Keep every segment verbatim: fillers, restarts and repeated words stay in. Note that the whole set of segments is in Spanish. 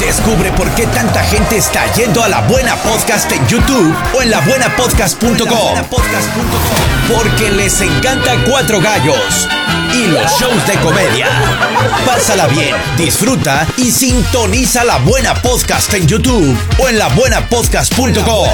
Descubre por qué tanta gente está yendo a La Buena Podcast en YouTube o en la buena podcast punto com. Porque les encanta Cuatro Gallos y los shows de comedia. Pásala bien, disfruta y sintoniza La Buena Podcast en YouTube o en la buena podcast punto com.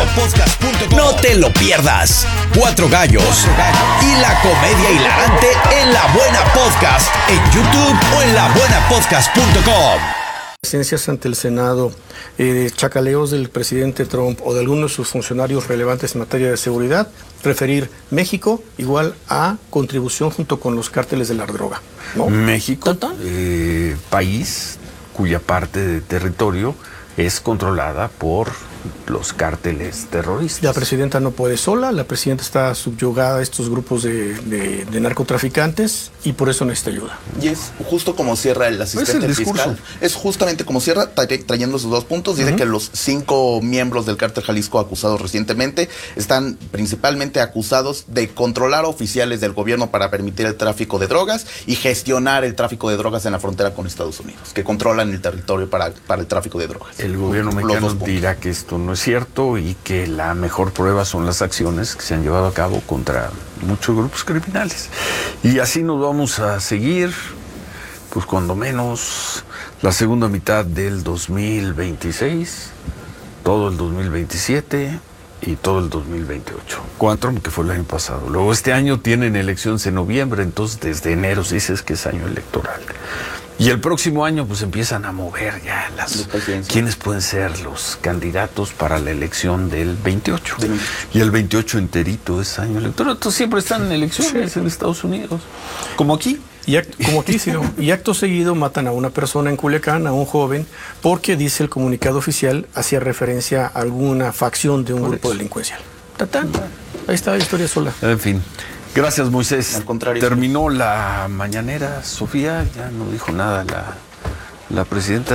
No te lo pierdas. Cuatro Gallos y la comedia hilarante en La Buena Podcast en YouTube o en la buena podcast punto com. Presencias ante el Senado, eh, chacaleos del presidente Trump o de algunos de sus funcionarios relevantes en materia de seguridad, preferir México igual a contribución junto con los cárteles de la droga, ¿no? México, eh, país cuya parte de territorio es controlada por los cárteles terroristas. La presidenta no puede sola, la presidenta está subyugada a estos grupos de, de, de narcotraficantes y por eso necesita ayuda. Y es justo como cierra el asistente es el fiscal. Es justamente como cierra, tra trayendo sus dos puntos. Dice uh-huh. que los cinco miembros del cártel Jalisco acusados recientemente están principalmente acusados de controlar oficiales del gobierno para permitir el tráfico de drogas y gestionar el tráfico de drogas en la frontera con Estados Unidos, que controlan el territorio para, para el tráfico de drogas. El gobierno mexicano dirá que esto no es cierto y que la mejor prueba son las acciones que se han llevado a cabo contra muchos grupos criminales. Y así nos vamos a seguir, pues cuando menos la segunda mitad del dos mil veintiséis, todo el dos mil veintisiete y todo el dos mil veintiocho. Cuatro, que fue el año pasado. Luego este año tienen elecciones en noviembre, entonces desde enero se dice que es año electoral. Y el próximo año pues empiezan a mover ya las quiénes pueden ser los candidatos para la elección del veintiocho. De y el veintiocho enterito es año electoral. Entonces siempre están en elecciones sí. en Estados Unidos. Como aquí. Y acto, como aquí, sí, ¿no? Y acto seguido matan a una persona en Culiacán, a un joven, porque dice el comunicado oficial, hacía referencia a alguna facción de un Por grupo eso. delincuencial. ¡Tatán! Ahí está la historia sola. En fin. Gracias, Moisés. Al contrario. Terminó la mañanera, Sofía, ya no dijo nada la, la presidenta.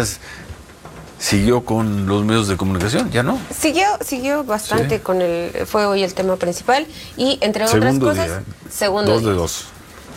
¿Siguió con los medios de comunicación? ¿Ya no? Siguió, siguió bastante sí. con el, fue hoy el tema principal y entre segundo otras cosas, día. segundo dos día. de dos.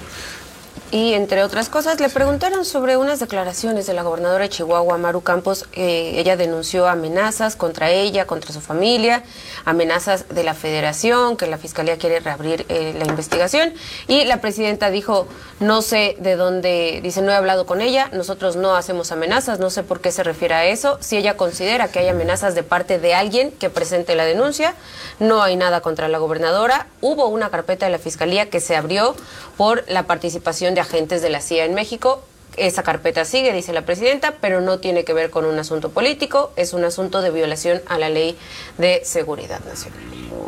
Y entre otras cosas, le preguntaron sobre unas declaraciones de la gobernadora de Chihuahua, Maru Campos. Eh, ella denunció amenazas contra ella, contra su familia, amenazas de la federación, que la fiscalía quiere reabrir eh, la investigación. Y la presidenta dijo, no sé de dónde, dice, no he hablado con ella, nosotros no hacemos amenazas, no sé por qué se refiere a eso. Si ella considera que hay amenazas de parte de alguien que presente la denuncia, no hay nada contra la gobernadora. Hubo una carpeta de la fiscalía que se abrió por la participación de agentes de la C I A en México. Esa carpeta sigue, dice la presidenta, pero no tiene que ver con un asunto político, es un asunto de violación a la ley de seguridad nacional.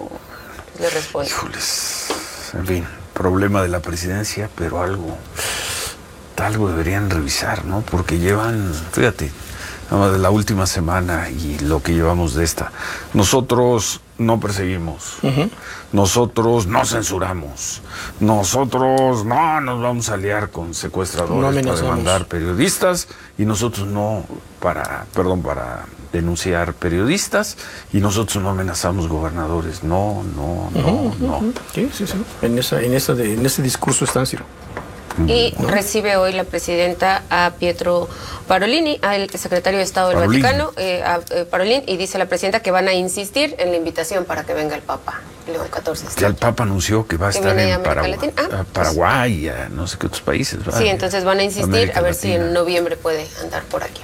Le respondo. Híjoles, en fin, problema de la presidencia, pero algo, algo deberían revisar, ¿no? Porque llevan, fíjate, nada más de la última semana y lo que llevamos de esta. Nosotros no perseguimos, uh-huh. nosotros no censuramos, nosotros no nos vamos a aliar con secuestradores no para demandar periodistas y nosotros no para, perdón, para denunciar periodistas y nosotros no amenazamos gobernadores, no, no, no, uh-huh, no. Uh-huh. Sí, sí, sí. En esa, en esa de, en ese discurso están, Ciro. Y ¿no? recibe hoy la presidenta a Pietro Parolin, al secretario de Estado del Parolin. Vaticano, eh, a eh, Parolin, y dice la presidenta que van a insistir en la invitación para que venga el Papa León catorce. Ya el Papa anunció que va a que estar en a Paraguay, ah, a Paraguay y a no sé qué otros países. ¿verdad? Sí, entonces van a insistir América a ver Latina. si en noviembre puede andar por aquí.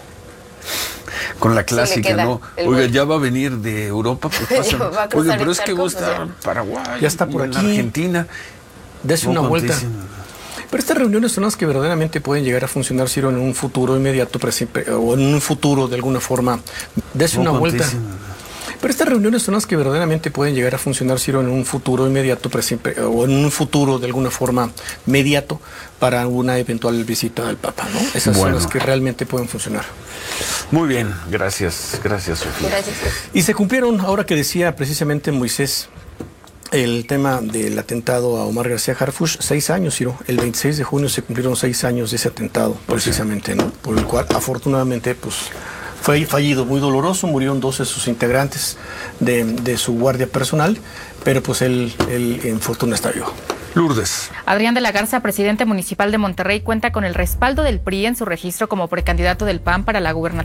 Con la clásica, sí, ¿no? Oiga, ya va a venir de Europa, pues pasa. Oiga, pero es que vos está en Paraguay, ya está por en aquí. Argentina. Dese una vuelta. Pero estas reuniones son las que verdaderamente pueden llegar a funcionar, Ciro, en un futuro inmediato o en un futuro de alguna forma. Dese una vuelta. Pero estas reuniones son las que verdaderamente pueden llegar a funcionar, Ciro, en un futuro inmediato o en un futuro de alguna forma mediato para una eventual visita del Papa, ¿no? Esas bueno. son las que realmente pueden funcionar. Muy bien, gracias, gracias, Sofía. Gracias. Y se cumplieron, ahora que decía precisamente Moisés, el tema del atentado a Omar García Harfuch, seis años, Ciro. El veintiséis de junio se cumplieron seis años de ese atentado, precisamente, ¿no? Por el cual, afortunadamente, pues, fue fallido, muy doloroso. Murieron doce de sus integrantes de, de su guardia personal, pero pues él, él en fortuna está vivo. Lourdes. Adrián de la Garza, presidente municipal de Monterrey, cuenta con el respaldo del P R I en su registro como precandidato del P A N para la gubernatura